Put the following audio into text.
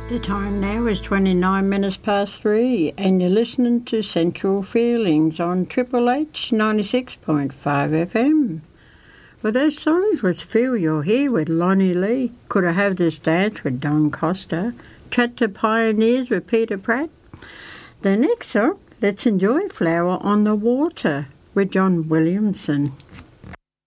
The time now is 29 minutes past 3 and you're listening to Sensual Feelings on Triple H 96.5 FM. Well, those songs was Feel You're Here with Lonnie Lee, Could I Have This Dance with Don Costa, Chat to Pioneers with Peter Pratt. The next song, let's enjoy Flower on the Water with John Williamson.